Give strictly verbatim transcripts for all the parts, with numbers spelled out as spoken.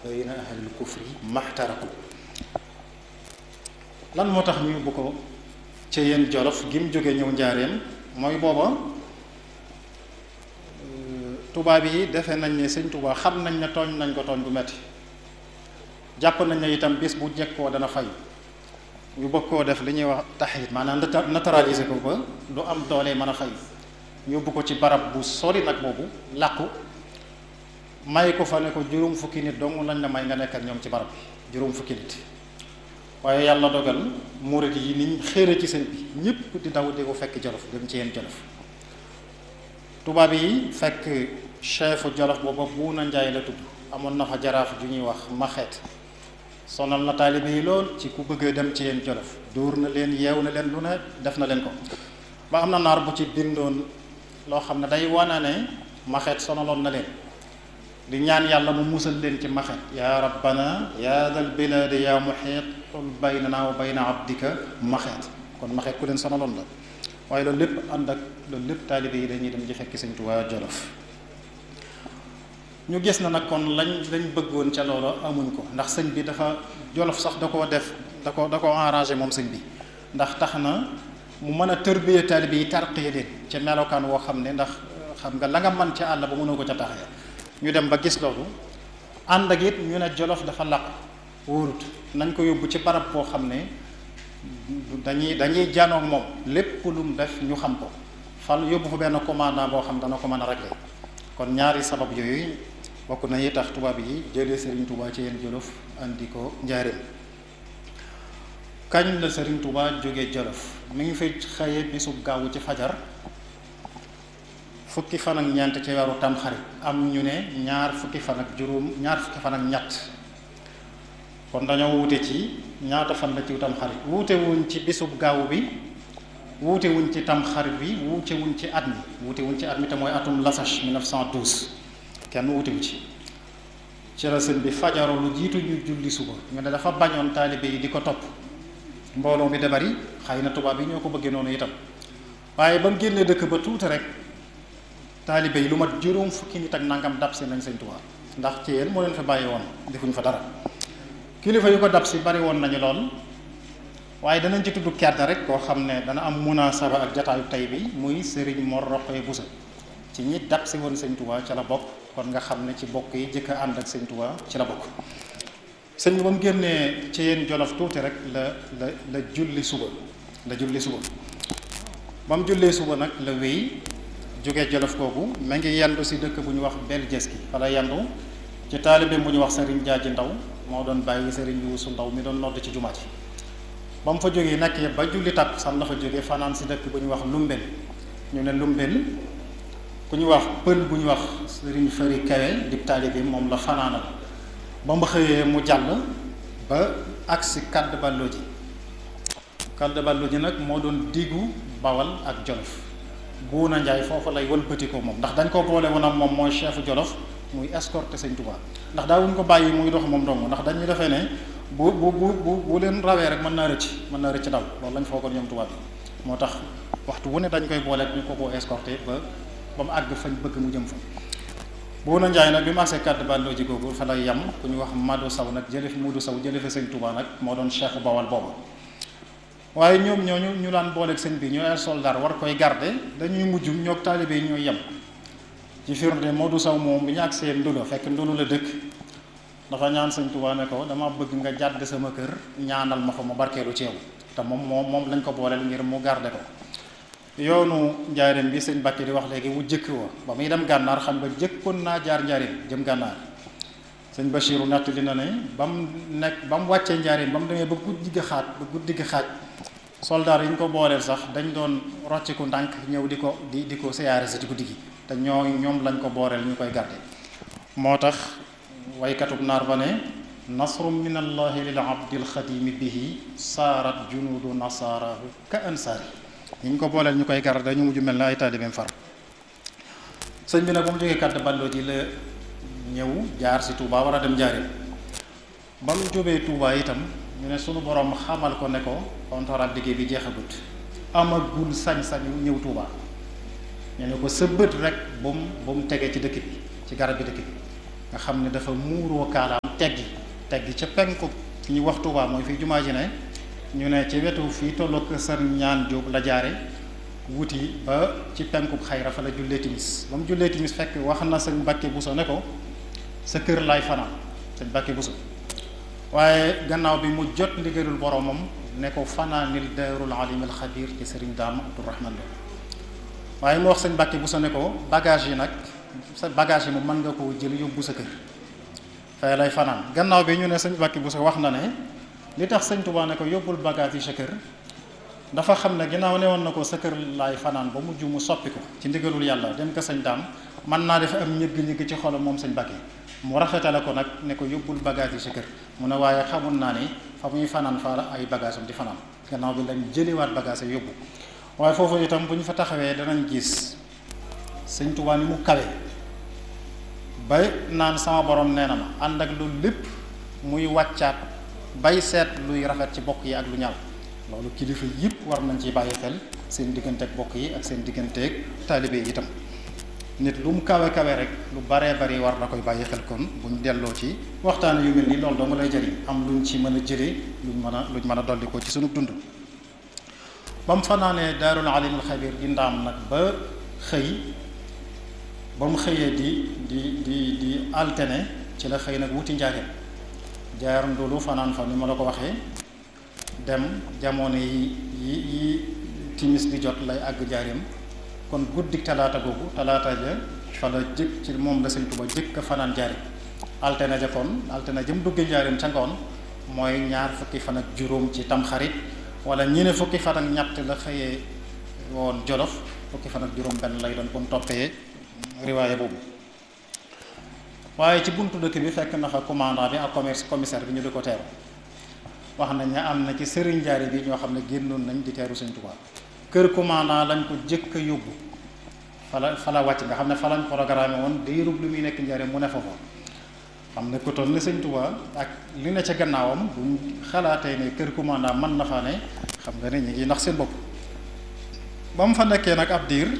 bayna ahlil kufri maxtaraku. lan moo tax ñu yóbbu ko ci yéen Jolof gi mu jóge ñëw njaareem mooy booba tubaab yi defe nañ ne sëñ Tuubaa xam nañ ne tooñ nañ ko tooñ bu metti jàpp nañ ne itam bis bu jekkoo dana fay ñu bëgg koo def li ñuy wax taxit maanaam naturaliser ko ba du am doole mën a fay ñu yóbbu ko ci barab bu sori nag boobu làqu may ko fa ne ko juróom fukki nit dong lañ la may nga nekk ak ñoom ci barab bi juróom fukki nit waaye yàlla dogal murid yi niñ xéere ci sëñ bi ñëpp di daw di ko fekk Jolof dem ci yéen Jolof tubaab yi fekk chefu Jolof booba Buuna Njaay la tudd amoon na fa jaraaf ju ñuy wax Maxeet sonal na taalibe yi lool ci ku bëgg dem ci yéen Jolof dóor na leen yeew na leen lu ne def na leen ko ba am na naar bu ci bindoon loo xam ne day wana ne Maxeet sonaloon na leen di ñaan yàlla mu musal leen ci Maxeet yaa rabbana yaa dal bilaadi yaa muxiit xul baynana wa bayna abdika Maxeet kon Maxeet ku leen sonaloon la waaye loolu lépp ànd ak loolu lépp taalibe yi dañuy dem ci fekki Sëñ Tuubaa Jolof ñu gis na nag kon lañ lañ bëggoon ca loolu amuñ ko ndax sëñ bi dafa Jolof sax da koo def da ko da ko arrangé moom sëñ bi ndax tax na mu mën a tërbiye taalibe yi tarqiye leen ca melokaan woo xam ne ndax xam nga la nga mën ca àll ba mënoo ko ca taxee ñu dem ba gis loolu ànd ak it ñu ne Jolof dafa làq wóorut nañ ko yóbbu ci barab boo xam ne dañuy dañuy janoog moom lépp lu mu def ñu xam ko fal yóbbu fa benn commandant boo xam dana ko mën a régler kon ñaari sabab yooyu bokk na yi tax tubaab yi jëlee Serigne Touba ci yéen Jolof andi ko njaareem. kañ la Serigne Touba jógee Jolof mi ngi fay xëye bisu gaawu ci fajar fukki fan ak ñeent ci weeru Tamxarit am ñu ne ñaar fukki fan ak juróom ñaar fukki fan ak ñett kon dañoo wuute ci ñaata fan la ci Tamxarit wuute wuñ ci bisub gaawu bi wuute wuñ ci Tamxarit bi wuute wuñ ci at mi wuute wuñ ci at mi te mooy atum Lasach mille neuf cent douze kenn wuute wu ci ci la sëñ bi fajaroo lu jiitu ñu julli suba ñu ne dafa bañoon taalibe yi di ko topp mbooloo mi da bari xëy na tubaab yi ñoo ko bëggee noonu itam waaye ba mu génnee dëkk ba tuuti rek taalibe yi lu mat juróom fukki nit ak nangam dab si nañ Sëñ Tuubaa ndax ci yéen moo leen fa bàyyi woon defuñ fa dara kilifa yu ko dab si bari woon nañu lool waaye danañ ci tudd kenn rek koo xam ne dana am munaasaba ak jataayu tey bi muy Serigne Mor Rokhaya Bousso ci ñi dab si woon Sëñ Tuubaa ca la bokk kon nga xam ne ci bokk yi jëkk a ànd ak Sëñ Tuubaa ci la bokk sëñ bi ba mu génnee ci yéen Jolof tuuti rek la la la julli suba la julli suba ba mu jullee suba nag la wéy jógee Jolof kooku ma ngi yendu si dëkk bu ñu wax Beljeski wala yendu ci taalibe bu ñu wax Serigne Jaaji Ndaw moo doon bàyyi Serigne Yuusu Ndaw mi doon nodd ci jumaa ji ba mu fa jógee nag ba julli takk sam la fa jógee fanaan si dëkk bu ñu wax Lumbel ñu ne Lumbel ku ñu wax pël bu ñu wax Serigne Fari Kawe di taalibe moom la fanaanal ba mu xëyee mu jàll ba agsi Kadd Ballo ji Kadd Ballo ji nag moo doon diggu Bawal ak Jolof Buuna Njaay foofu lay wëlbati ko moom ndax dañ ko boole woon ak moom mooy chefu Jolof muy escorté Sëñ Tuubaa ndax daawuñ ko bàyyi muy dox moom dong ndax dañuy defee ne bu bu bu bu bu leen rawee rek mën naa rëcc mën naa rëcc daw loolu lañ foogoon ñoom tubaab bi moo tax waxtu wu ne dañ koy boole ñu ko koo escorté ba ba mu àgg fañ bëgg mu jëm fa Buuna Njaay nag bi mu agsee Kadd Ballo ji googu fa lay yem ku ñu wax Mado Saw nag jële fi Mudu Saw jële fi Sëñ Tuubaa nag moo doon chefu Bawal boobu waaye ñoom ñooñu ñu daan booleeg sëñ bi ñooy ay soldat war koy garder dañuy mujj ñoo taalibe yi ñooy yem ci firnde Modou Saw moom bi ñu agsee Ndulo fekk Ndulo la dëkk dafa ñaan Sëñ Tuubaa ne ko dama bëgg nga jàdd sama kër ñaanal ma fa ma barkeelu ci yow te moom moom moom lañ ko booleel ngir mu garder ko yoonu njaareem bi sëñ Bakki di wax léegi wu jëkk wa ba muy dem gànnaar xam nga jëkkoon naa jaar njaareem jëm gànnaar sëñ Bachiru nettali na ne ba mu nekk ba mu wàccee njaareem ba mu demee ba guddi gi xaaj ba guddi gi xaaj soldaar yi ñu ko booleel sax dañ doon rocciku ndànk ñëw di ko di di ko siyaare si ci guddi gi te ñoo ñoom lañ ko booleel ñu koy garde moo tax waykatub naar ba ne nasrum min allahi lil abdil xadimi bihi saarat junuudu nasaarahu ka ansaari ñu ko booleel ñu koy garde dañu mujj mel na ay taalibeem far sëñ bi nag ba mu jógee Kadd Ballo ji la ñëw jaar si Touba war a dem Njaaréem ba mu jógee Touba itam ñu ne sunu borom xamal ko ne ko contrat liggéey bi jeexagut amagul sañ-sañu ñëw Touba ñu ne ko sa bët rek ba mu ba mu tegee ci dëkk bi ci garab bi dëkk bi nga xam ne dafa muuroo kaalaam teggi teggi ca penku fi ñu wax Tuubaa mooy fi jumaa ji ne ñu ne ci wetu fii tolloog sëriñ ñaan Jóob la jaare wuti ba ci penku xayra fa la jullee timis ba mu jullee timis fekk wax na sëñ Mbàkke Buso ne ko sa kër laay fanaan sëñ Mbàkke Buso waaye gannaaw bi mu jot ndigalul boromam ne ko fanaanil daarul alimul xabiir ci sëriñ Daam Abdourahman Lo waaye mu wax sëñ Mbàkke Buso ne ko bagage yi nag sa bagage yi moom mën nga koo jël yóbbu sa kër fay lay fanaan gannaaw bi ñu ne sëñ Mbàkke Buso wax na ne li tax sëñ Tuubaa ne ko yóbbul bagage yi sa kër dafa xam ne ginnaaw ne woon na ko sa kër laay fanaan ba mujj mu soppi ko ci ndigalul yàlla dem ko sëñ Daam mën naa def am ñëgg-ñëgg ci xolam moom sëñ Mbàkke mu rafetale ko nag ne ko yóbbul bagage yi sa kër mu ne waaye xamul naa ni fa muy fanaan fa ay bagage am di fanaan gannaaw bi lañ jëliwaat bagage yi yóbbu waaye foofu itam bu ñu fa taxawee danañ gis sëñ Tuubaa ni mu kawe ba naan sama borom nee na ma ànd ak loolu lépp muy wàccaat bay seet luy rafet ci bokk yi ak lu ñaaw loolu kilifa yëpp war nañ ci bàyyi xel seen digganteeg bokk yi ak seen digganteeg taalibe yi itam nit lu mu kawe kawe rek lu baree bari war na koy bàyyi xel kon buñ delloo ci waxtaan yu mel ni loolu dong lay jëriñ am luñ ci mën a jëlee luñ mën a luñ mën a dolli ko ci sunu dund ba mu fanaanee daarul alimul xabiir di ndaam nag ba xëy ba mu xëyee di di di di altine ci la xëy nag wuti njaareem jaar ndulu fanaan fa ni ma la ko waxee dem jamono yi yi yi timis di jot lay àgg njaareem kon guddik talaata googu talaata ja fa la jëkk ci moom la sëñ Tuubaa jëkk a fanaan njaareem altine ja kon altine jëm dugge njaareem ca ngoon mooy ñaar fukki fan ak juróom ci tamxarit wala ñene fukki fan ak ñett la xëyee woon Jolof fukki fan ak juróom benn lay doon bu mu toppee riwaaye boobu waaye ci buntu dëkk bi fekk na fa commandant bi ak commerce commissaire bi ñu di ko teeru wax nañ ne am na ci sëriñ jaari bi ñoo xam ne génnoon nañ di teeru sëñ Tuubaa kër commandant lañ ko jëkk a yóbbu fala fala wàcc nga xam ne fa lañ programme woon diirub lu muy nekk njare mu ne fa fa xam ne ko toll ne sëñ Tuubaa ak li ne ca gannaawam buñ xalaatee ne kër commandant mën na faa ne xam nga ne ñu ngi nax seen bopp ba mu fa nekkee nag ab diir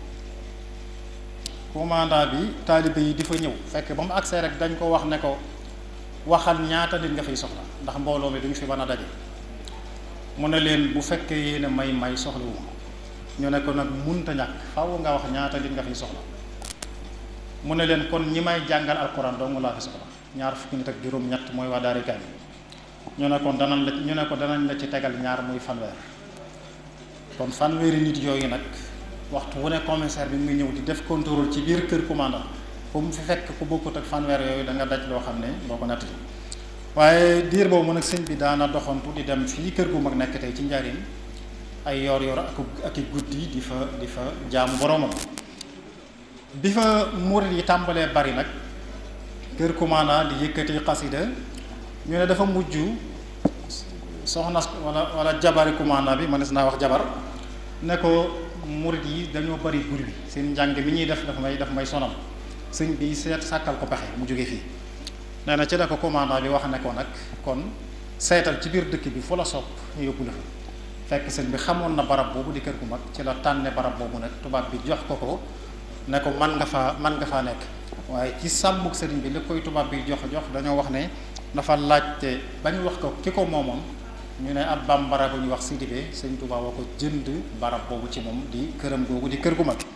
commandant bi taalibe yi di fa ñëw fekk ba mu agsee rek dañ ko wax ne ko waxal ñaata nit nga fay soxla ndax mbooloo mi duñu fi mën a daje mu ne leen bu fekkee yéene may may soxlawu ñu ne ko nag munta ñàkk faaw nga wax ñaata nit nga fiy soxla mu ne leen kon ñi may jàngal alquran dong laa fi soxla ñaar fukki nit ak juróom-ñett mooy waa daari kaamil ñu ne kon danañ la ñu ne ko danañ la ci tegal ñaar muy fanweer kon fanweeri nit yooyu nag waxtu wu ne commissaire bi mu ngi ñëw di def contrôle ci biir kër commandant fu mu fi fekk ku bokkut ak fanweer yooyu da nga daj loo xam ne boo ko natt waaye diir boobu nag sëñ bi daana doxantu di dem fii kër gu mag nekk tey ci njariñ ay yor yor ak ak i guddi di fa di fa jaamu boromam bi fa murit yi tàmbalee bari nag kër commandant di yëkkati xasida ñu ne dafa mujj soxna wala wala jabari commandant bi mënees naa wax jabar ne ko murit yi dañoo bari bruit seen njàng mi ñuy def dafa may daf may sonal sëñ bi seet sàkkal ko pexe mu jóge fii nee na ci la ko commandant bi wax ne ko nag kon seetal ci biir dëkk bi fu la sopp ñu yóbbu la fa fekk sëñ bi xamoon na barab boobu di kër gu mag ci la tànne barab boobu nag tubaab bi jox ko ko ne ko man nga faa man nga faa nekk waaye ci sàmmug sëriñ bi li koy tubaab bi jox jox dañoo wax ne dafa laajte ba ñu wax ko ki ko moomoon ñu ne ab bambara bu ñu wax Sidibé sëñ Tuubaa wa ko jënd barab boobu ci moom di këram googu di kër gu mag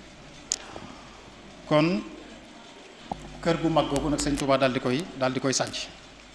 kon kër gu mag googu nag sëñ Tuubaa daal di koy daal di koy sànc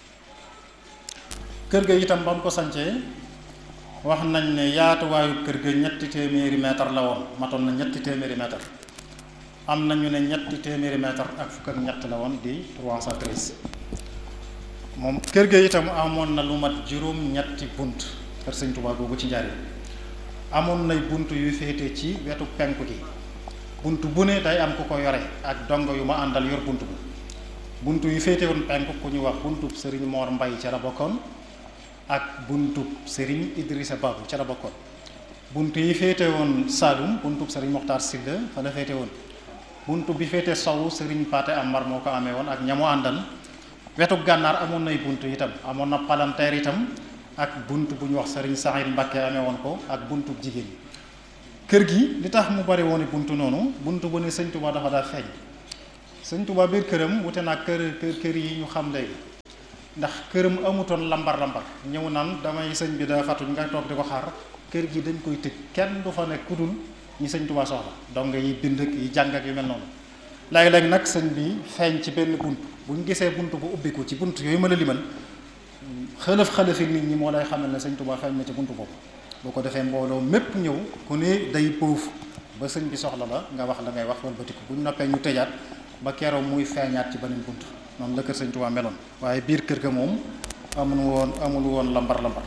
kër ga itam ba mu ko sancee wax nañ ne yaatuwaayu kër ga ñetti téeméeri mètre la woon matoon na ñetti téeméeri mètre am na ñu ne ñetti téeméeri mètre ak fukk ak ñett la woon di trois cent treize moom kër ga itam amoon na lu mat juróom ñetti bunt kër sëñ Tuubaa googu ci Njaaréem amoon nay bunt yu féete ci wetu penku gi bunt bu ne day am ku ko yore ak dongo yu ma àndal yor bunt bu bunt yu féete woon penku ku ñu wax buntub sëriñ Mor Mbay ca la bokkoon ak buntub sëriñ Idrissa Babou ca la bokkoon bunt yi féete woon Saalum buntub sëriñ Moxtaar Silla fa la féete woon bunt bi féete sowu sëriñ Paate Amar moo ko amee woon ak ñamu àndal wetu gànnaar amoon nay bunt itam amoon na palanteer itam ak bunt bu ñu wax sëriñ Saxiir Mbàkke amee woon ko ak buntub jigéen ñi kër gi li tax mu bari woon bunt noonu bunt bu ne sëñ Tuubaa dafa daa feeñ sëñ Tuubaa biir këram wute naa kër kër kër yi ñu xam léegi ndax këram amutoon lambar lambar ñëw naan damay sëñ bi daa fatuñ nga toog di ko xaar kër gi dañ koy tëj kenn du fa nekk ku dul ñi sëñ Tuubaa soxla donc yi bind ak yi jàng ak yu mel noonu léegi-léegi nag sëñ bi feeñ ci benn bunt bu ñu gisee bunt bu ubbiku ci bunt yooyu ma la limal xëlëf xëlëfi nit ñi moo lay xamal ne sëñ Tuubaa feeñ na ci bunt boobu boo ko defee mbooloo mépp ñëw ku ne day poof ba sëñ bi soxla la nga wax la ngay wax walbatiku bu ñu noppee ñu tëjaat ba keroog muy feeñaat ci beneen bunt noonu la kër sëñ Tuubaa meloon waaye biir kër ga moom amul woon amul woon lambar lambar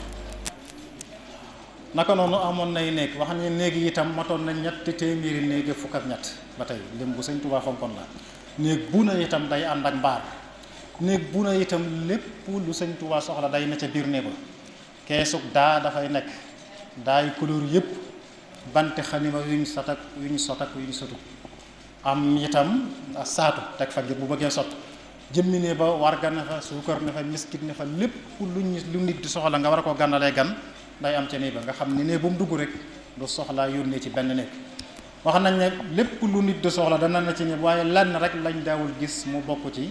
naka noonu amoon nay néeg wax ne néeg yi itam matoon na ñetti téeméeri néeg fukk ak ñett ba tey lim bu sëñ Tuubaa fonkoon la néeg bu na itam day ànd ak mbaar néeg bu na itam lépp lu sëñ Tuubaa soxla day na ca biir néeg ba keesug daa dafay nekk daay couleur yëpp bante xanima yuñ sot ak yuñ sot ak yuñ sotu am itam saatu teg fa ngir bu bëggee sot jëmmi ne ba warga ne fa suukar ne fa miskit ne fa lépp luñ lu nit di soxla nga war a koo gànnalee gan day am ca néeg ba nga xam ne ne bu mu dugg rek du soxlaa yónnee ci benn néeg wax nañ ne lépp lu nit di soxla dana na ci néeg waaye lenn rek lañ daawul gis mu bokk ci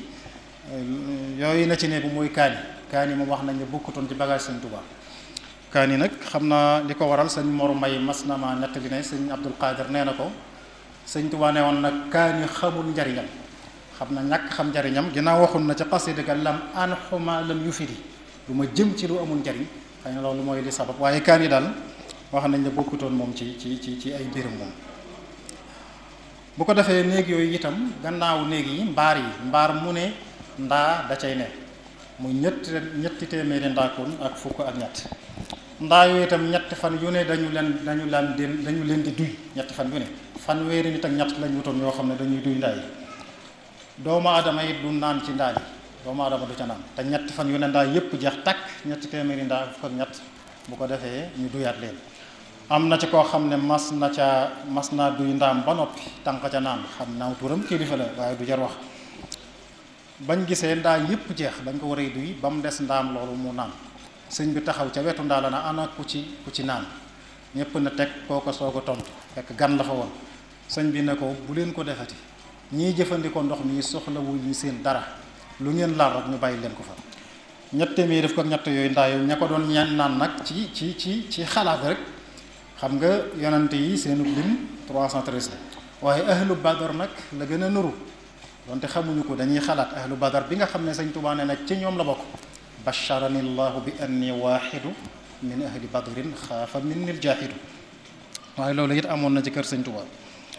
yooyu na ci néeg bu mooy kaani kaani moom wax nañ ne bokkutoon ci bagage sëñ Tuubaa kaani nag xam naa li ko waral sëñ Mor Mbay mas na ma nettali ne sëñ Abdul Qadir nee na ko sëñ Tuubaa ne woon nag kaani xamul njariñam xam na ñàkk xam njariñam ginnaaw waxul na ca xasida ga lam an xuma lam yu firi du ma jëm ci lu amul njariñ xëy na loolu mooy li sabab waaye kaani daal wax nañ ne bokkutoon moom ci ci ci ci ay mbiram moom bu ko defee néeg yooyu itam gannaaw néeg yi mbaar yi mbaar mu ne ndaa da cay ne muy ñetti ñetti téeméeri ndaakoon ak fukk ak ñett ndaa yooyu itam ñetti fan yu ne dañu leen dañu leen di dañu leen di duy ñetti fan yu ne fanweeri nit ak ñett lañ wutoon yoo xam ne dañuy duy ndaa yi doomu aadama yi du naan ci ndaa yi doomu aadama du ca naan te ñetti fan yu ne ndaa yëpp jeex takk ñetti téeméeri ndaa ak fukk ak ñett bu ko defee ñu duyaat leen am na ci koo xam ne mas na ca mas naa duy ndaam ba noppi tànq ca naan xam naaw turam kilifa la waaye du jar wax bañ gisee ndaa yëpp jeex dañ ko war a duy ba mu des ndaam loolu mu naan sëñ bi taxaw ca wetu ndaa la na ana ku ci ku ci naan ñëpp na teg kooko soog a tontu fekk gan la fa woon sëñ bi ne ko bu leen ko defati ñiy jëfandikoo ndox mi soxlawul ñu seen dara lu ngeen laal rek ñu bàyyi leen ko fa ñett téeméer def ko ak ñett yooyu ndaa yooyu ña ko doon ñaan naan nag ci ci ci ci xalaat rek xam nga yonante yi seenu lim trois cent treize la waaye ahlu badar nag la gën a nuru donte xamuñu ko dañuy xalaat ahlu badar bi nga xam ne sëñ Tuubaa ne nag ci ñoom la bokk basharani llahu bi anni waaxidu min ahli badrin xaafa minni ljaahidu waaye loolu it amoon na ci kër sëñ Tuubaa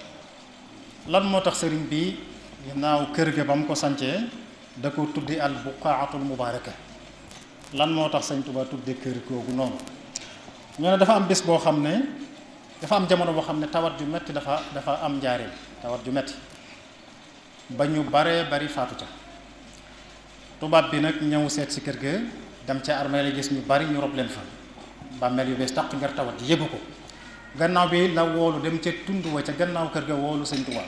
lan moo tax sëriñ bi ginnaaw kër ga ba mu ko sancee da ko tuddi al buqaatul mubaaraka lan moo tax sëñ Tuubaa tuddi kër googu noonu ñoo ne dafa am bés boo xam ne dafa am jamono boo xam ne tawat ju metti dafa dafa am njaareem tawat ju metti ba ñu baree bari faatu ca tubaab bi nag ñëw seet si kër ga dem ca armée la gis ñu bari ñu rob leen fa bàmmeel yu bees tàq ngir tawat ji yëgu ko gannaaw bi la woolu dem ca tund wa ca gannaaw kër ga woolu sëñ Tuubaa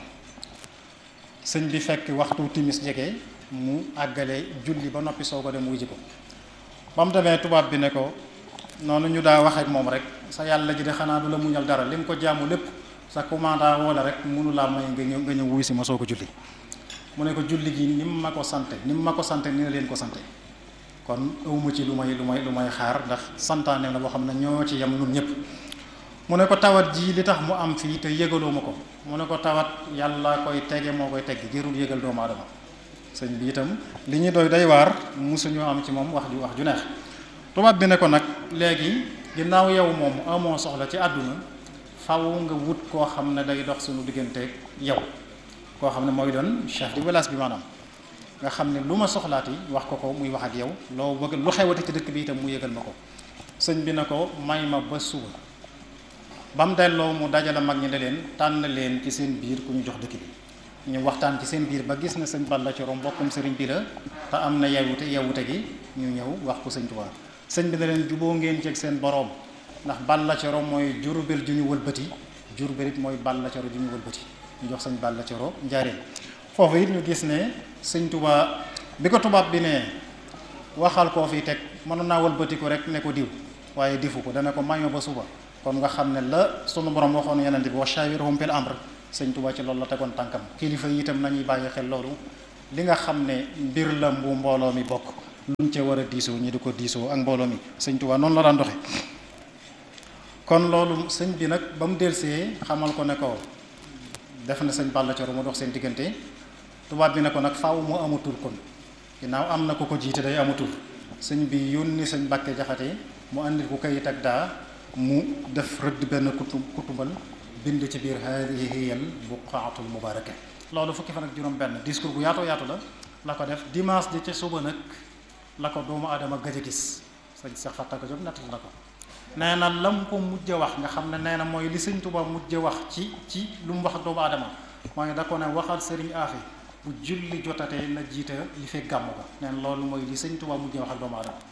sëñ bi fekk waxtu timis jege mu àggale julli ba noppi soo ko dem wuy ji ko ba mu demee tubaab bi ne ko noonu ñu daa wax ak moom rek sa yàlla ji de xanaa du la muñal dara li mu ko jaamu lépp sa commanda wala rek mënu laa may nga ñëw nga ñëw wuy si ma soo ko julli mu ne ko julli gi ni mu ma ko sante ni mu ma ko sante ni na leen ko sante kon awma ci lu may lu may lu may xaar ndax santaane la boo xam ne ñoo ci yem nun ñëpp mu ne ko tawat ji li tax mu am fii te yëgaloo ma ko mu ne ko tawat yàlla koy tege moo koy tegg jërul yëgal doomu aadama sëñ bi itam li ñu doy day waar musuñu am ci moom wax ju wax ju neex tubaab bi ne ko nag léegi ginnaaw yow moom amoo soxla ci àdduna faw nga wut koo xam ne day dox suñu digganteeg yow koo xam ne mooy doon chef de village bi maanaam nga xam ne lu ma soxlaati wax ko ko muy wax ak yow loo bëgg lu xewati ci dëkk bi itam mu yëgal ma ko sëñ bi ne ko may ma ba suba ba mu delloo mu dajale mag ñi ne leen tànn leen ci seen biir ku ñu jox dëkk bi ñu waxtaan ci seen biir ba gis na sëñ Balla Coro mbokkum sëriñ bi la te am na yewute yewute gi ñu ñëw wax ko sëñ Tuubaa sëñ bi ne leen juboo ngeen ceeg seen boroom ndax Balla Coro mooy Jurbel ju ñu wëlbati Jurbel it mooy Balla Coro ju ñu wëlbati ñu jox sëñ Balla Coro njaareen foofu it ñu gis ne sëñ Tuubaa bi ko tubaab bi ne waxal koo fi teg mënoon naa wëlbati ko rek ne ko diw waaye difu ko dana ko mayoo ba suba kon nga xam ne la sunu borom waxoon yonent bi wa shaawirhum fil amr sëñ Tuubaa ci loolu la tegoon tànkam kilifa yi itam nañuy bàyyi xel loolu li nga xam ne mbir la bu mbooloo mi bokk luñ ca war a diisoo ñi di ko diisoo ak mbooloo mi sëñ Tuubaa noonu la daan doxe kon loolu sëñ bi nag ba mu delsee xamal ko ne ko def na sëñ Balla Coro mu dox seen diggante tubaab bi ne ko nag faaw mu amatul kon ginnaaw am na ko ko jiite day amatul sëñ bi yónni sëñ Mbàkke Jaxate mu andil ko kayit ak daa mu def rëdd benn kutu kutumbal bind ci biir haadihi hiyal buqaatul mubaaraka loolu fukki fan ak juróom benn discours bu yaatoo yaatu la la ko def dimanche ji ca suba nag la ko doomu aadama gëj a gis sëñ Seex Fatta ko Jóob nettali na ko nee na lam ko mujj a wax nga xam ne nee na mooy li sëñ Tuubaa mujj a wax ci ci lu mu wax doomu aadama mooy da ko ne waxal sëriñ Aafe bu julli jotatee na jiita li fekk gàmmu ga nee na loolu mooy li sëñ Tuubaa mujj a wax ak doomu aadama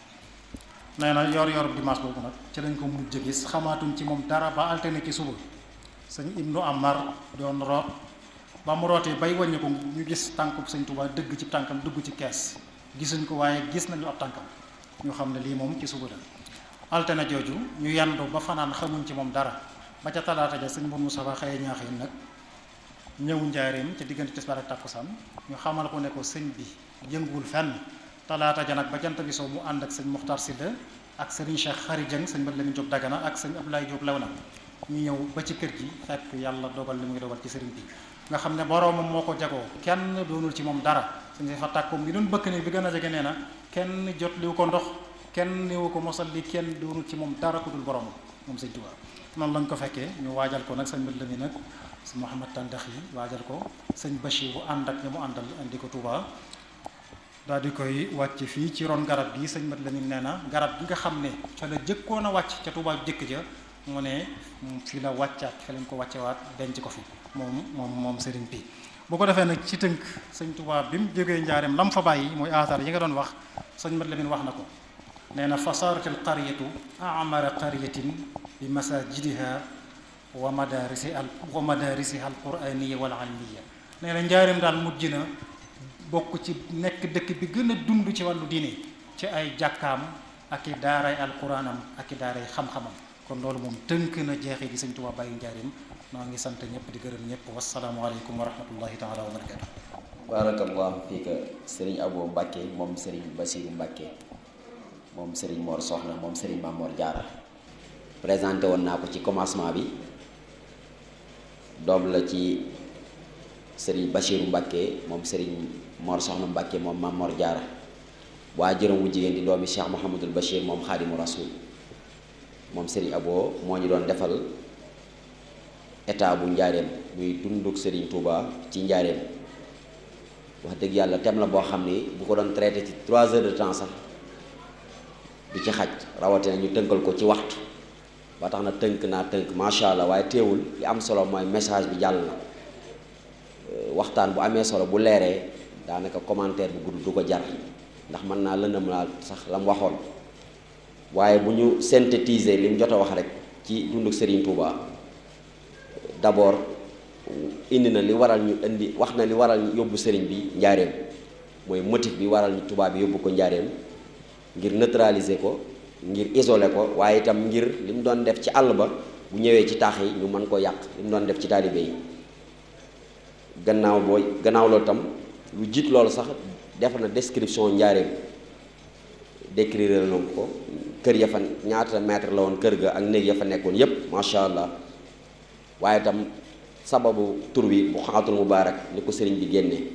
nee na yor yor dimanche boobu nag ci lañ ko mujj a gis xamaatuñ ci moom dara ba alterné ci suba sëñ Ibnu Amar doon root ba mu rootee bay wàññi ko ñu gis tànkub sëñ Tuubaa dëgg ci tànkam dugg ci kees gisuñ ko waaye gis nañu ab tànkam ñu xam ne lii moom ci suba la altena jooju ñu yandu ba fanaan xamuñ ci moom dara ba ca talaata ja sëñ Mbour Moustapha xëye ñaaxin nag ñëw njaareem ca diggante tisbaar ak tàkkusaan ñu xamal ko ne ko sëñ bi yënguwul fenn talaata ja nag ba jant bi soo mu ànd ak sëñ Muxtaar Silla ak sëriñ Cheikh Xari Jëng sëñ Mat Lamin Jóob Dagana ak sëñ Abdoulaye Jóob Lewna ñu ñëw ba ci kër gi fekk yàlla dogal li muy dogal ci sëriñ bi nga xam ne boroomam moo ko jagoo kenn doonul ci moom dara sëñ si fa tàkkoom bi doon bëkk ne bi gën a jege nee na kenn jot liwu ko ndox kenn néewu ko mosal li kenn doonul ci moom dara ku dul boroomam moom sëñ Tuubaa noonu lañ ko fekkee ñu waajal ko nag sëñ Mat Lamin nag sëñ Mouhamad Tandax yi waajal ko sëñ Bachir bu ànd ak ñi mu àndal indi ko Tuubaa daal di koy wàcc fii ci ron garab gi sëñ Mat Lamin nee na garab gi nga xam ne fa la jëkkoon a wàcc ca Tuubaa jëkk ja mu ne fii la wàccaat fi lañ ko wàccewaat denc ko fi moom moom moom sëriñ bi bu ko defee nag ci tënk sëñ Tuubaa bi mu jógee njaareem lam fa bàyyi mooy aathar yi nga doon wax sëñ Mat Lamin wax na ko nee na fasaarat al qaryatu amara qaryatin bi masajidiha wa madarisi al wa madarisiha al quraniya wal almiya nee na njaareem daal mujj na bokk ci nekk dëkk bi gën a dund ci wàllu diine ci ay jàkkaam ak i daaray alquranam ak i daaray xam-xamam kon loolu moom tënk na jeexi gi sëñ Tuubaa bàyyi njaareem maa ngi sant ñëpp di gërëm ñëpp wasalaamualeykum wa rahmatullahi taala wa barakatu barakallahu fiika sëriñ Abo Mbàkke moom sëriñ Basiru Mbàkke moom sëriñ Mor Soxna moom sëriñ Mamor Jaara présenté woon naa ko ci commencement bi doom la ci sëriñ Basiru Mbàkke moom sëriñ Mor Soxna Mbàkke moom Mamor Jaara waa jërëm wu jigéen di doomi Cheikh Mouhamadul Bachir moom Xaadimu Rasuul moom sëriñ Abo moo ñu doon defal état bu njaareem muy dunduk sëriñ Touba ci njaareem wax dëgg yàlla thème la boo xam ni bu ko doon traité ci trois heures de temps sax du ci xaj rawatina ñu tënkal ko ci waxtu ba tax na tënk naa tënk macha allah waaye teewul li am solo mooy message bi jàll na waxtaan bu amee solo bu leeree daanaka commentaire bu gudd du ko jar ndax mën naa lëndëm laa sax la mu waxoon waaye bu ñu synthétiser li mu jot a wax rek ci dunduk Serigne Touba d'abord indi na li waral ñu indi wax na li waral ñu yóbbu Serigne bi njaareem mooy motif bi waral ñu Touba bi yóbbu ko njaareem ngir neutraliser ko ngir isoler ko waaye itam ngir li mu doon def ci àll ba bu ñëwee ci taax yi ñu mën ko yàq li mu doon def ci taalibe yi gannaaw booy gannaaw loolu tam lu jiit loolu sax def na description njaareem décrire na ko kër ya fa ñaata mètre la woon kër ga ak néeg ya fa nekkoon yépp macha allah waaye itam sababu tur bi bu xaatul mubaarak ni ko sëriñ bi génnee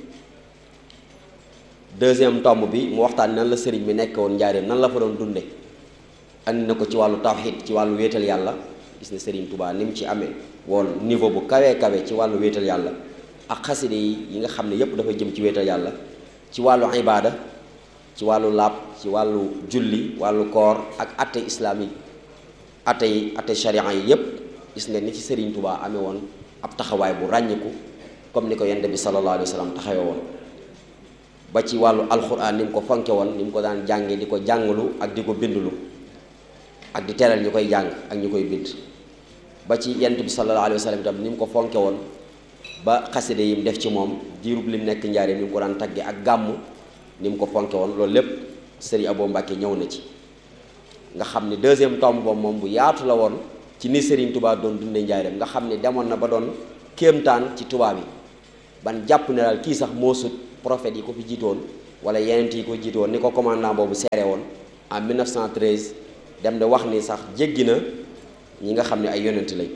deuxième tomb bi mu waxtaan nan la sëriñ bi nekk woon njaareem nan la fa doon dunde andi na ko ci wàllu tawxiid ci wàllu wéetal yàlla gis ne sëriñ Touba ni mu ci amee woon niveau bu kawee kawe ci wàllu wéetal yàlla ak xaside yi yi nga xam ne yépp dafa jëm ci wéetal yàlla ci wàllu ibaada ci wàllu laab ci wàllu julli wàllu koor ak atte islamique atte yi atte sharia yi yépp gis nga ni ci Serigne Touba amee woon ab taxawaay bu ràññiku comme ni ko yonent bi sallallahu alayhi wa sallam taxawee woon ba ci wàllu alxuraan ni mu ko fonke woon ni mu ko daan jànge di ko jàngalu ak di ko bindulu ak di teral ñu koy jàng ak ñu koy bind ba ci yonent bi sallallahu alayhi wa sallam itam ni mu ko fonke woon ba xaside yi mu def ci moom diirub lim nekk njaaree ni mu ko daan tagge ak gàmmu ni mu ko fonke woon loolu lépp Serigne Abo Mbàkke ñëw na ci nga xam ne deuxième tombe boobu moom bu yaatu la woon ci ni Serigne Touba doon dundee njaareem nga xam ne demoon na ba doon kéemtaan ci tubaab yi ban jàpp ne daal kii sax moo sut prophète yi ko fi jiitoon wala yeneen yi ko jiitu woon ni ko commandant boobu seere woon en mille neuf cent treize dem de wax ni sax jéggi na ñi nga xam ne ay yonent lañ.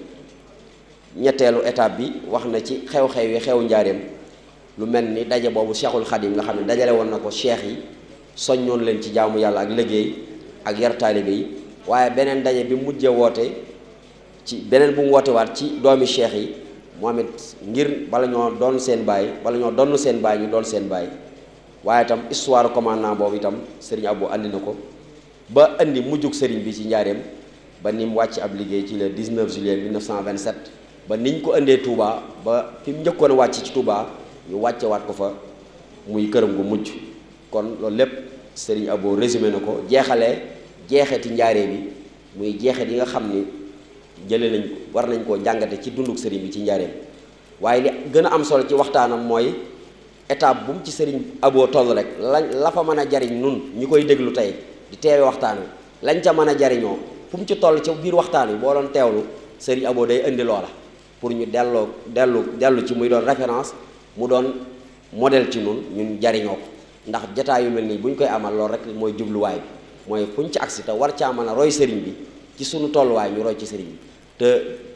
ñetteelu étape bi wax na ci xew-xew yi xew njaareem lu mel ni daje boobu Cheikhul Khadim nga xam ne dajale woon na ko cheikh yi soññoon leen ci jaamu yàlla ak liggéey ak yar taalibe yi waaye beneen daje bi mujjee woote ci beneen bu mu woote waat ci doomi cheikh yi moom it ngir bala ñoo doon seen baay bala ñoo donn seen baay ñu doon seen baay waaye itam histoire commandant boobu itam Serigne Abo andi na ko ba andi mujjug Serigne bi ci njaareem ba ni mu wàcc ab liggéey ci le dix-neuf juillet mille neuf cent vingt-sept ba niñ ko indee Touba ba fi mu njëkkoon a wàcc ci Touba ñu wàcce waat ko fa muy këram gu mujj kon loolu lépp Serigne Abo résumé na ko jeexalee jeexeti njaaree bi muy jeexet yi nga xam ni jëlee nañ ko war nañ koo jàngate ci dunduk Serigne bi ci njaareem waaye li gën a am solo ci waxtaanam mooy étape bu mu ci Serigne Abo toll rek lañ la fa mën a jariñ nun ñi koy déglu tey di teewe waxtaan wi lañ ca mën a jariñoo fu mu ci toll ci biir waxtaan wi boo doon teewlu Serigne Abo day indi loola pour ñu delloo dellu dellu ci muy doon référence mu doon modèle ci nun ñun jariñoo ko ndax jataay yu mel nii bu ñu koy amal loolu rek mooy jubluwaay bi mooy fu ñu ci agsi te war caa mën a roy sëriñ bi ci sunu tolluwaay ñu roy ci sëriñ bi te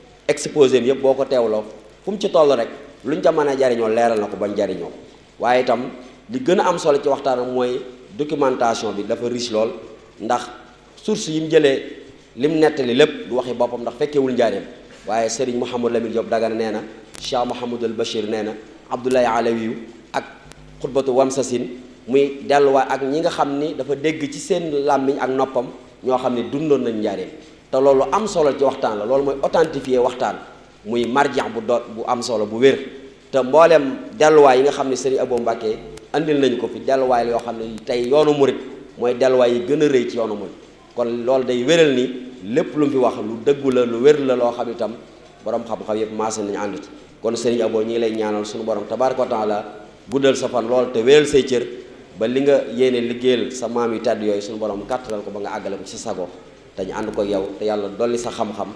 exposé bi yëpp boo ko teewloo fu mu ci toll rek lu ñu ca mën a jariñoo leeral na ko bañ jariñoo ko waaye itam li gën a am solo ci waxtaanam mooy documentation bi dafa riche lool ndax source yi mu jëlee lim nettali lépp du waxi boppam ndax fekkewul njaareem waaye Serigne Mouhamadou Lamine Diop Dagana nee na Cheikh Mouhamadul Bachir nee na Abdoulaye Alawiyu ak xutbatu Wamsasin muy delluwaay ak ñi nga xam ni dafa dégg ci seen làmmiñ ak noppam ñoo xam ne dundoon nañ njaareem te loolu am solo ci waxtaan la loolu mooy authentifier waxtaan muy marjax bu do bu am solo bu wér te mbooleem delluwaay yi nga xam ne Serigne Abo Mbacké andil nañ ko fi delluwaay la yoo xam ne tey yoonu murit mooy delluwaay yi gën a rëy ci yoonu murit kon loolu day wéral ni lépp lu mu fi wax lu dëggu la lu wér la loo xam itam borom xam-xam yëpp maase nañu ànd ci kon Serigne Abo ñi ngi lay ñaanal suñu borom tabaaraka wa taala guddal sa fan lool te wéral say cër ba li nga yéene liggéeyal sa maam yu tàdd yooyu suñu borom kàttalal ko ba nga àggale ko ci sa sago te ñu ànd ko yow te yàlla dolli sa xam-xam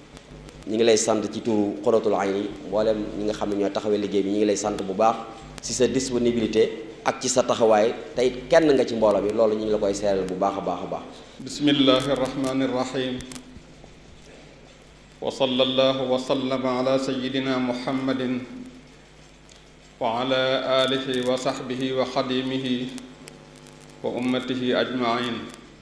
ñi ngi lay sant ci turu Xuratul Ayni mboolem ñi nga xam ne ñoo taxawee liggéey bi ñi ngi lay sant bu baax ci sa disponibilité ak ci sa taxawaay tey kenn nga ci mbooloo bi loolu ñu ngi la koy seeral bu baax a baax a baax bismillahi irrahmani irrahim wa sallallahu wa sallama ala sayidina muhammadin wa ala alihi wa sahbihi wa xadimihi wa ummatihi ajmain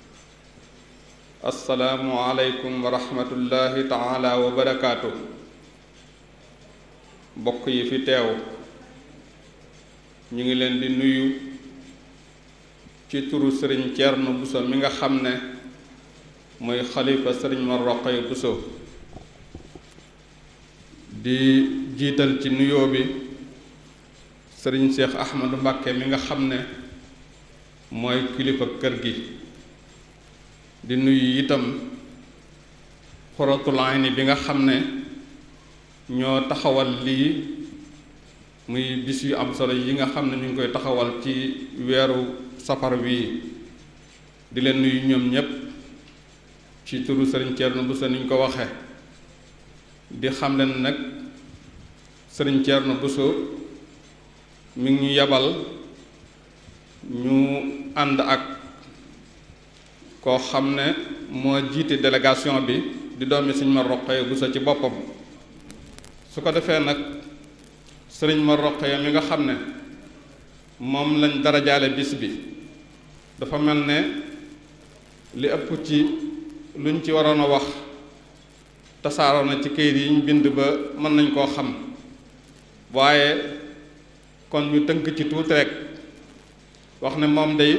assalaamu aleykum wa rahmatullahi taala wa barakaatu bokk yi fi teew ñu ngi leen di nuyu ci turu sëriñ Thierno Bousso mi nga xam ne mooy xalifa sëriñ Mor Rokhaya Bousso di jiital ci nuyoo bi sëriñ Cheikh Ahmadou Mbacké mi nga xam ne mooy kilifa kër gi di nuyu itam Xuratul Ayni bi nga xam ne ñoo taxawal lii muy bis yu am solo yi nga xam ne ñu ngi koy taxawal ci weeru safar wii di leen nuyu ñoom ñépp ci turu sëriñ Thierno Bousso ni ñu ko waxe di xam leen nag sëriñ Thierno Bousso mi ngi ñu yabal ñu ànd ak koo xam ne moo jiite délégation bi di doomi sëriñ Mor Rokhaya Bousso ci boppam su ko defee nag sëriñ Mor Rokhaya mi nga xam ne moom lañ darajaale bis bi dafa mel ne li ëpp ci luñ ci waroon a wax tasaaroo na ci këyit yi ñu bind ba mën nañ koo xam waaye kon ñu tënk ci tuuti rek wax ne moom day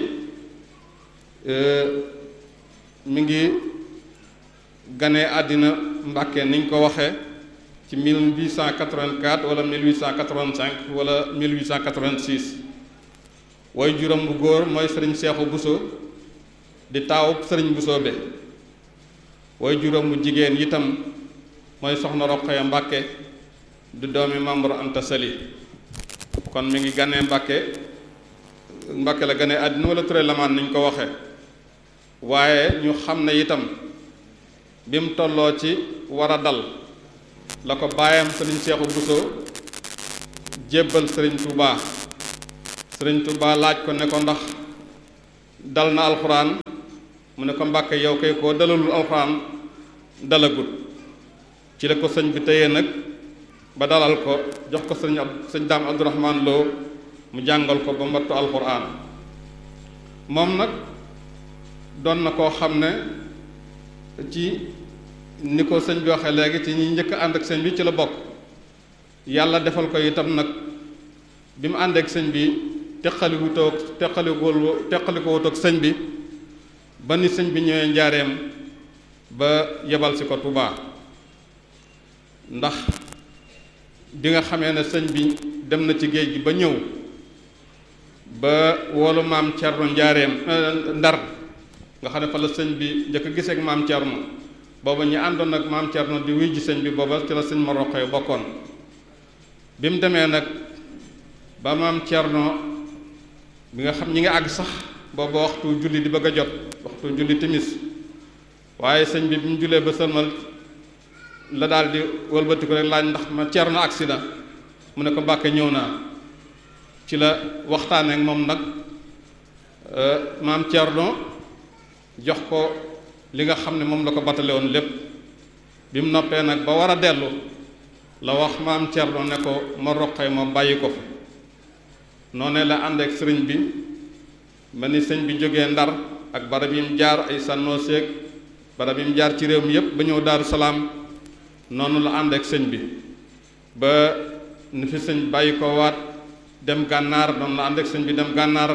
mi ngi ganee àddina Mbàkke niñ ko waxee ci mille huit cent quatre-vingt-quatre wala mille huit cent quatre-vingt-cinq wala mille huit cent quatre-vingt-six way juróom bu góor mooy sëriñ Seexu Bousso di taawub sëriñ Bousso be way juróom bu jigéen itam mooy soxna Rokhaya Mbàkke di doomi Mamour Anta Sali kon mi ngi ganee Mbàkke Mbàkke la ganee àddina wala Touré Lamaan niñ ko waxe waaye ñu xam ne itam bi mu tolloo ci war a dal la ko baayam sëriñ Seexu Bousso jébbal sëriñ Touba sëriñ Tuubaa laaj ko ne ko ndax dal na alxuraan mu ne ko Mbàkke yow kay koo dalalul alxuraan dalagut. ci la ko sëñ bi téye nag ba dalal ko jox ko sëñ sëñ Daam Abdourahman Lo mu jàngal ko ba mbattu alxuraan. moom nag doon na koo xam ne ci ni ko sëñ bi waxee léegi ci ñi njëkk ànd ak sëñ bi ci la bokk. yàlla defal ko itam nag bi mu ànd ak sëñ bi teqalikutoo teqalikoo teqalikoo ak sëñ bi ba ni sëñ bi ñëwee njaareem ba yebal si ko Tuubaa. ndax bi nga xamee ne sëñ bi dem na ci géej gi ba ñëw ba woolu maam Cerno njaareem Ndar nga xam ne fa la sëñ bi njëkk a gisee ak maam Cerno booba ñi àndoon ak maam Cerno di wuy ji sëñ bi booba ci la sëñ ma roqee bokkoon. bi mu demee nag ba maam Cerno bi nga xam ñi nga àgg sax booba waxtu julli di bëgg a jot waxtu julli timis waaye sëñ bi bi mu jullee ba sëlmal la daal di wëlbati ko rek laaj ndax ma Cerno agsi na mu ne ko Mbàkke ñëw naa. ci la waxtaanee ak moom nag maam Cerno jox ko li nga xam ne moom la ko batale woon lépp bi mu noppee nag ba war a dellu la wax maam Cerno ne ko ma roqee ma bàyyi ko fi. noonee la ànd ak sëriñ bi ma ni sëñ bi jógee Ndar ak barab yi mu jaar ay sànnoo seeg barab yi mu jaar ci réew mi yépp ba ñëw Daaru Salaam noonu la ànd ak sëñ bi ba ni fi sëñ bàyyi ko waat dem gànnaar noonu la ànd ak sëñ bi dem gànnaar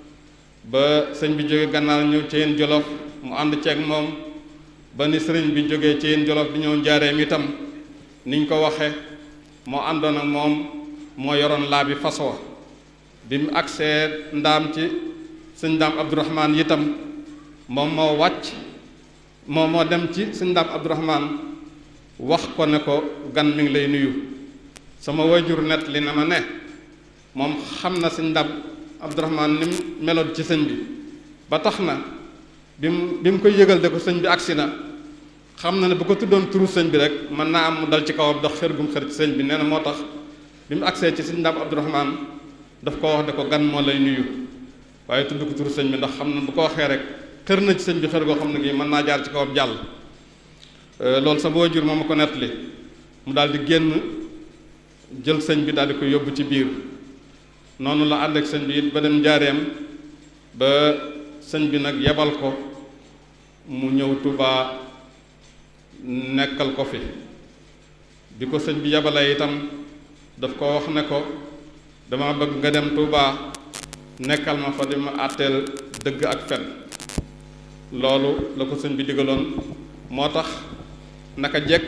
ba sëñ bi jógee gànnaar ñëw ci yéen Jolof mu ànd ceeg moom ba ni sëriñ bi jógee ci yéen Jolof di ñëw njaareem itam niñ ko waxe moo àndoon ak moom moo yoroon laa bi fas wa bi mu agsee ndaam ci sëñ Daam Abdourahman itam moom moo wàcc moom moo dem ci sëñ Daam Abdourahman wax ko ne ko gan mi ngi lay nuyu. sama wayjur net li na ma ne moom xam na sëñ Daam Abdourahman ni mu meloon ci sëñ bi ba tax na bi mu bi mu koy yëgal de ko sëñ bi agsi na xam na ne bu ko tuddoon turu sëñ bi rek mën naa am mu dal ci kawam dox xër gum xër ci sëñ bi nee na moo tax bi mu agsee ci sëñ Daam Abdourahman daf ko wax de ko gan moo lay nuyu waaye tudd ko turu sëñ bi ndax xam na bu ko waxee rek xër na ci sëñ bi xër goo xam ne gi mën naa jaar ci kawam jàll. loolu sama waajur moom ma ko nettali mu daal di génn jël sëñ bi daal di ko yóbbu ci biir noonu la ànd ak sëñ bi it ba dem njaareem ba sëñ bi nag yebal ko mu ñëw Tuubaa nekkal ko fi bi ko sëñ bi yebalee itam daf ko wax ne ko dama bëgg nga dem Tuubaa nekkal ma fa di ma àtteel dëgg ak fen loolu la ko sëñ bi digaloon moo tax naka jekk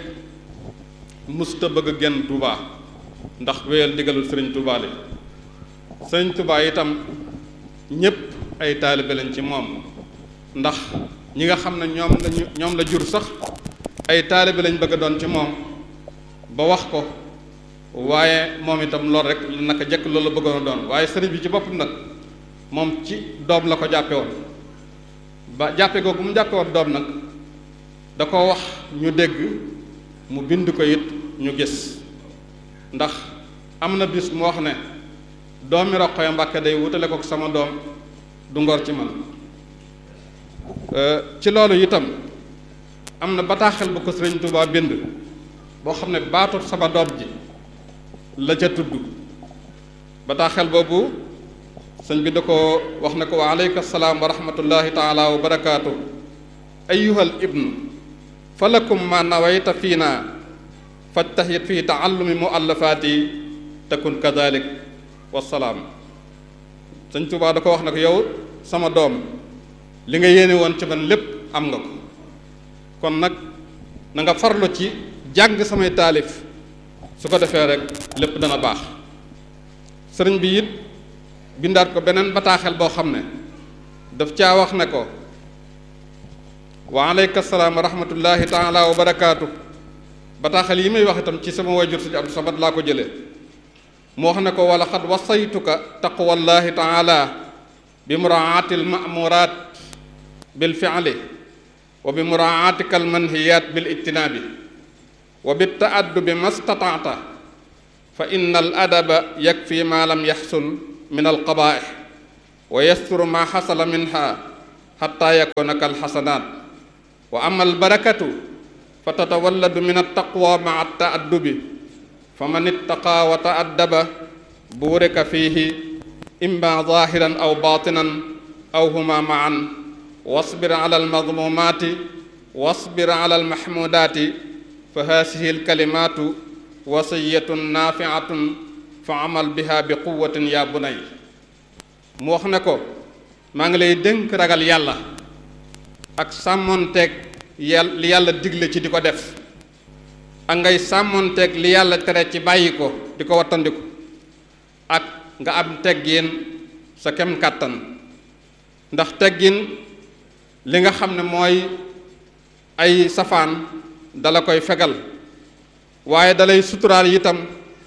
musta bëgg a génn Tuubaa ndax wéyal digalul sëriñ Tuubaa li sëriñ Tuubaa itam ñépp ay taalibe lañ ci moom ndax ñi nga xam ne ñoom lañu ñoom la jur sax ay taalibe lañ bëgg a doon ci moom ba wax ko waaye moom itam loolu rek naka jekk loolu la bëggoon a doon waaye sëriñ bi ci boppam nag moom ci doom la ko jàppe woon ba jàppe googu mu jàppe woon doom nag da ko wax ñu dégg mu bind ko it ñu gis ndax am na bis mu wax ne doomi Rokhaya Mbàkke day wutale ko sama doom du ngor ci man ci loolu itam am na bataaxel bu ko sëriñ Tuubaa bind boo xam ne baatu sama doom ji la ca tudd bataaxel boobu sëñ bi da ko wax ne ko wa aleyka salaam wa rahmatullahi taala wa barakaatu ayyuhal ibnu falakum ma nawayta fiina fajtahid fi taallumi muallafaati takun kadalik wasalaam sëñ Tuubaa da ko wax ne ko yow sama doom li nga yéene woon ci man lépp am nga ko kon nag na nga farlu ci jàng samay taalif su ko defee rek lépp dana baax sëriñ bi it bindaat ko beneen bataaxel boo xam ne daf caa wax ne ko wa aleyka salaam wa rahmatullahi taala wa barakaatu bataaxel yi may wax itam ci sama wayjur Sëriñ Abdou Samad laa ko jëlee mu wax ne ko wala xad wasaytuka taqwallahi taala bi muraaati almamuraat bil fi'li wa bi muraatika almanhiyaat bil ijtinaabi wa bi taaddubi mastataata fa inna al adaba yakfi ma lam yaxsul min alqabaih wa yasturu ma xasala minha xatta yakuna kalxasanaat wa ama albarakatu fa tatawalladu min altaqwa maa altaaddubi fa man ittaqa wa taaddaba buurika fiihi imma zahiran aw batinan aw huma maan wasbir ala almadmumaati wasbir ala almahmudaati fa haasihi alkalimaatu wasiyatun naafiatun fa amal biha bi quwatin yaa bunay mu wax ne ko maa ngi lay dénk ragal yàlla ak sàmmoonteeg yàlla li yàlla digle ci di ko def ak ngay sàmmoonteeg li yàlla tere ci bàyyi ko di ko wattandiku ak nga am teggin sa kem kàttan ndax teggin li nga xam ne mooy ay safaan dala koy fegal waaye dalay suturaal itam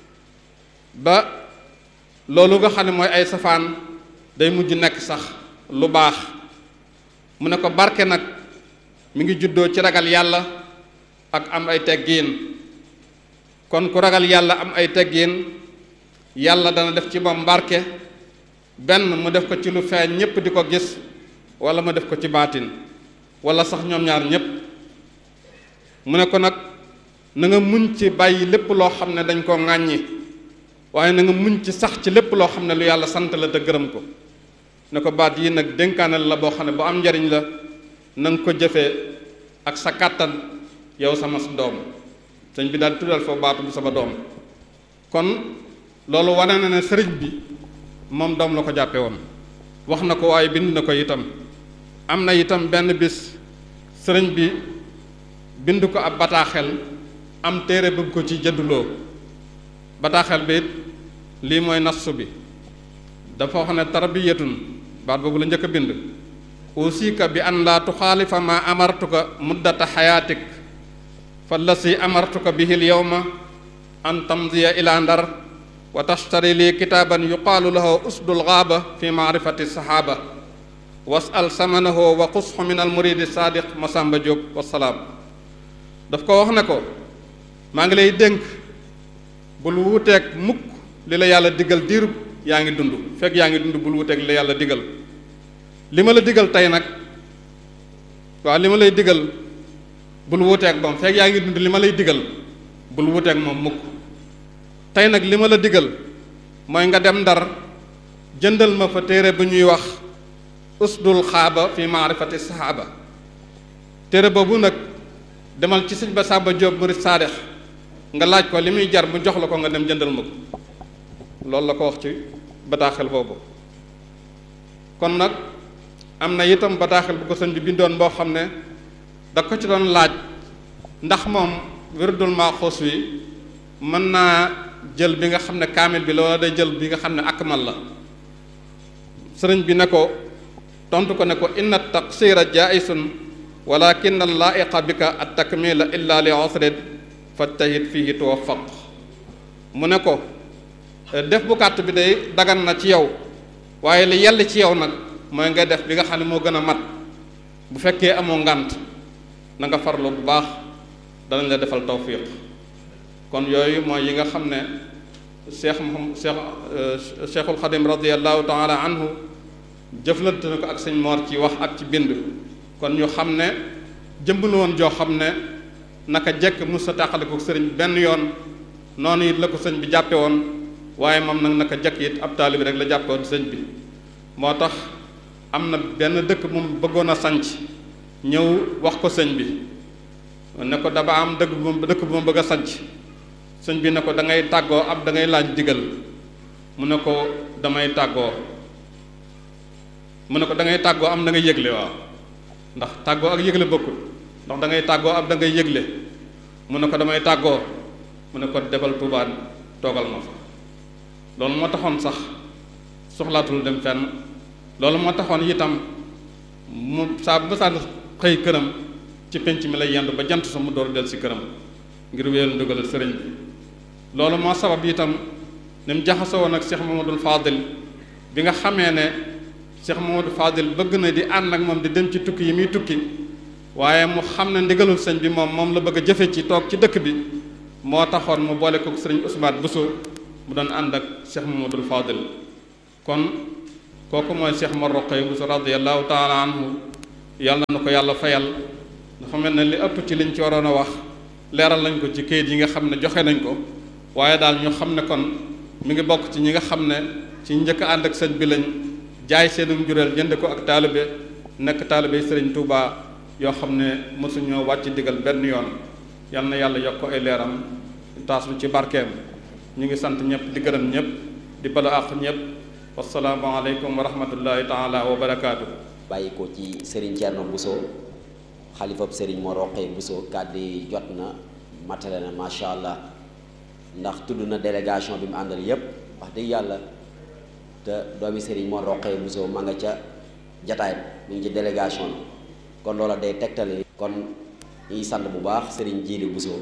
ba loolu nga xam ne mooy ay safaan day mujj nekk sax lu baax mu ne ko barke nag mi ngi juddoo ci ragal yàlla ak am ay teggiin kon ku ragal yàlla am ay teggiin yàlla dana def ci moom barke benn mu def ko ci lu feeñ ñépp di ko gis wala mu def ko ci baatin wala sax ñoom ñaar ñépp mu ne ko nag na nga muñ ci bàyyi lépp loo xam ne dañ koo ŋàññi waaye na nga muñ ci sax ci lépp loo xam ne lu yàlla sant la te gërëm ko ne ko baat yi nag dénkaanal la boo xam ne bu am njariñ la na nga ko jëfee ak sa kàttan yow sama doom sëñ bi daal tuddal foofu baatu bu sama doom kon loolu wane na ne sëriñ bi moom doom la ko jàppe woon wax na ko waaye bind na ko itam am na itam benn bis sëriñ bi bind ko ab bataaxel am téere bëgg ko ci jënduloo bataaxel bi it lii mooy nassu bi dafa wax ne tarbiyatun baat boobu la njëkk a bind usika bi an laa tuxaalifa ma amartuka muddata xayaatik fa lasi amartuka bihi l yowma an tamdiya ila ndar wa tashtari lii kitaaban yuqaalu lahu usdul gaaba fi maarifati saxaaba wasal samanahu wa qusxu min al muridi saadiq Masamba Diop wasalaam daf ko wax ne ko maa ngi lay dénk bul wuuteeg mukk li la yàlla digal diirub yaa ngi dund fekk yaa ngi dund bul wuuteeg li la yàlla digal li ma la digal tey nag waaw li ma lay digal bul wuuteeg moom fekk yaa ngi dund li ma lay digal bul wuuteeg moom mukk tey nag li ma la digal mooy nga dem ndar jëndal ma fa téere bu ñuy wax usdul xaaba fi maarifati saxaaba téere boobu nag demal ci sëñ Masamba Diop murid saadix nga laaj ko li muy jar mu jox la ko nga dem jëndal ma ko loolu la ko wax ci bataaxel boobu kon nag am na itam bataaxel bu ko sëñ bi bindoon boo xam ne da ko ci doon laaj ndax moom wirdul maaxuus wi mën naa jël bi nga xam ne kaamil bi la wala day jël bi nga xam ne akmal la sëriñ bi ne ko tontu ko ne ko inna taqsira jaisun walakin allaiqa bika at takmila illa li usrin fajtahid fihi tuwaffaq mu ne ko def bu gàtt bi day dagan na ci yow waaye li yell ci yow nag mooy nga def bi nga xam ne moo gën a mat bu fekkee amoo ngànt na nga farlu bu baax danañ la defal tawfiq kon yooyu mooy yi nga xam ne cheikh moom cheikh cheikhul xadim radiallahu taala anhu jëflante na ko ak sëñ Mor ci wax ak ci bind kon ñu xam ne jëmbal woon joo xam ne naka jekk mos sa tàqale ko sëriñ benn yoon noonu it la ko sëñ bi jàppe woon waaye moom nag naka jekk it ab taalibi rek la jàppe woon sëñ bi moo tax am na benn dëkk moom bëggoon a sanc ñëw wax ko sëñ bi ne ko daba am dëkk bu dëkk bu ma bëgg a sanc sëñ bi ne ko da ngay tàggoo ab da ngay laaj digal mu ne ko damay tàggoo mu ne ko da ngay tàggoo am da ngay yëgle waaw ndax tàggoo ak yëgle bokkul ndax da ngay tàggoo ab da ngay yëgle mu ne ko damay tàggoo mu ne ko defal Tuubaa toogal ma fa loolu moo taxoon sax soxlaatul dem fenn loolu moo taxoon itam mu saa bu saan xëy këram ci penc mi lay yendu ba jant sa mu door del si këram ngir wéyal ndugal sëriñ bi loolu moo sabab itam ni mu jaxasoo woon ak Cheikh Mamadou Fadil bi nga xamee ne Cheikh Mamadou Fadil bëgg na di ànd ak moom di dem ci tukki yi muy tukki waaye mu xam ne ndigalul sëñ bi moom moom la bëgg a jëfe ci toog ci dëkk bi moo taxoon mu boole ko sëriñ Ousmane Bousso mu doon ànd ak Cheikh Mamadou Fadil kon kooku mooy Cheikh Mor Rokhaya Bousso radiyallahu taala anhu yàlla na ko yàlla fayal. dafa mel ne li ëpp ci liñ ci waroon a wax leeral nañ ko ci kayit yi nga xam ne joxe nañ ko waaye daal ñu xam ne kon mi ngi bokk ci ñi nga xam ne ci njëkk ànd ak sëñ bi lañ jaay seenum jureel jënd ko ak taalibe nekk taalibe sëriñ Touba yoo xam ne mosuñoo wàcc digal benn yoon. yal na yàlla yokk ko ay leeram taas lu ci barkeem. ñu ngi sant ñëpp di gërëm ñëpp di balu àq ñëpp wasalaamu aleykum wa rahmatullahi taala wa barakaatu. bàyyi ko ci Serigne Thierno Bousso xalifab Serigne Mor Rokhaya Bousso kàddu yi jot na matale na macha allah ndax tudd na délégation bi mu àndal yépp wax dëgg yàlla te doomi Serigne Mor Rokhaya Bousso ma nga ca jataay mu ngi ci délégation bi kon loola day tegtale kon ñuy sant bu baax Serigne Djili Bousso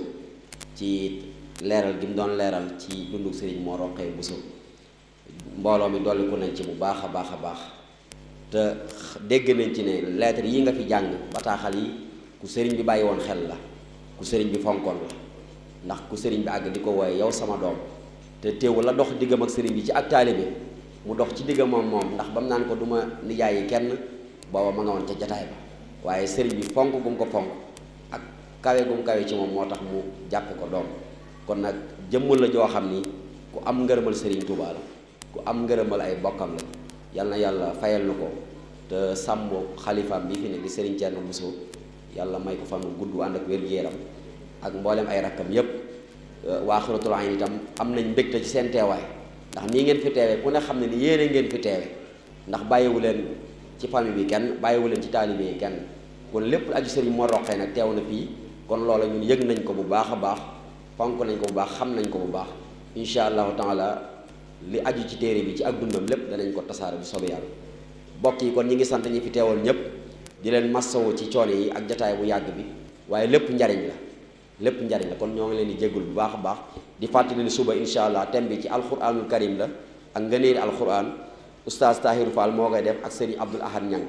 ci leeral gi mu doon leeral ci dundu Serigne Mor Rokhaya Bousso mbooloo mi dolliku nañ ci bu baax a baax a baax te dégg nañ ci ne lettre yi nga fi jàng bataaxal yi ku sëriñ bi bàyyi woon xel la ku sëriñ bi fonkoon la ndax ku sëriñ bi àgg di ko wooye yow sama doom te teewul la dox diggam ak sëriñ bi ci ak taalibe mu dox ci diggam moom moom ndax ba mu naan ko du ma nijaay yi kenn booba ma nga woon ca jataay ba waaye sëriñ bi fonk gu mu ko fonk ak kawe gu mu kawe ci moom moo tax mu jàppe ko doom kon nag jëmmul la joo xam ni ku am ngërëmal sëriñ Touba la ku am ngërëmal ay bokkam la yal na yàlla fayal na ko te sàmm xalifaam bi fi ne di Serigne Thierno Bousso yàlla may ko fan gudd ànd ak wér-gu-yaram ak mboolem ay rakkam yépp waa Xuratul Ayn itam am nañ mbégte ci seen teewaay ndax nii ngeen fi teewee ku ne xam ne ni yéene ngeen fi teewe ndax bàyyiwu leen ci famille bi kenn bàyyiwu leen ci taalibe yi kenn kon lépp aju Serigne Mor Rokhaya nag teew na fii kon loola ñun yëg nañ ko bu baax a baax fonk nañ ko bu baax xam nañ ko bu baax incha allahu taala li aju ci téere bi ci ak dundam lépp danañ ko tasaare bu soobee yàlla bokk yi kon ñi ngi sant ñi fi teewal ñëpp di leen massawoo ci coono yi ak jataay bu yàgg bi waaye lépp njariñ la lépp njariñ la kon ñoo ngi leen di jéggul bu baax a baax di fàttali ni suba incha allah thème bi ci alquranul karim la ak ngëneeli alquran oustaz Tahirou Fall moo koy def ak sëriñ Abdoul Ahad Niang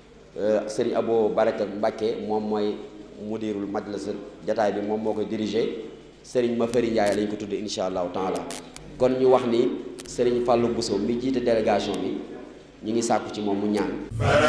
sëriñ Abo Baraka Mbacke moom mooy mudirul majlis jataay bi moom moo koy diriger sëriñ Mafari Ndiaye lañ ko tudde incha allahu taala kon ñu wax ni Serigne Fallou Bousso mi jiite délégation bi ñu ngi sàkku ci moom mu ñaan